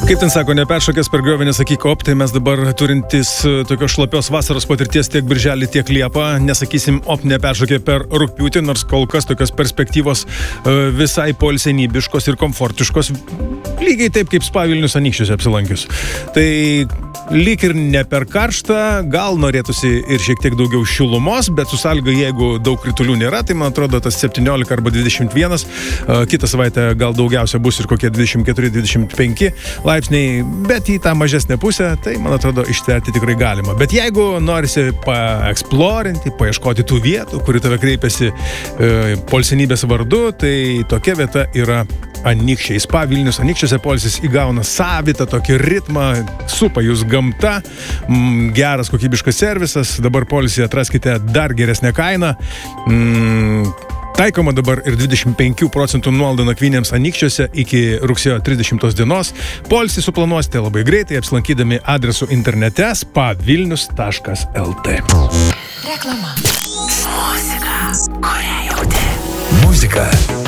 Kaip ten sako, neperšokęs per griovį nesakyk op, tai mes dabar turintys tokios šlapios vasaros patirties tiek birželį, tiek liepą, nesakysim op neperšokė per rugpjūtį, nors kol kas tokios perspektyvos visai poilsienybiškos ir komfortiškos, lygiai taip kaip Spa Vilnius Anykščiuose apsilankius. Tai lyg ir ne per karšta, gal norėtųsi ir šiek tiek daugiau šilumos, bet su sąlyga, jeigu daug kritulių nėra, tai man atrodo tas 17 arba 21, kitą savaitę gal daugiausia bus ir kokie 24-25 laipsniai, bet į tą mažesnę pusę, tai man atrodo ištverti tikrai galima. Bet jeigu norisi paeksplorinti, paieškoti tų vietų, kuri tave kreipiasi poilsienybės vardu, tai tokia vieta yra Anykščiai. Spa Vilnius Anykščiuose poilsis įgauna savitą tokį ritmą, supa jūs gamta, geras kokybiškas servisas, dabar poilsį atraskite dar geresnę kainą. Taikoma dabar ir 25% nuolaida nakvynėms Anykščiuose iki rugsėjo 30 dienos. Poilsį suplanuosite labai greitai, apsilankydami adresu internete spavilnius.lt. Reklama. Muzika, kurią jauti. Muzika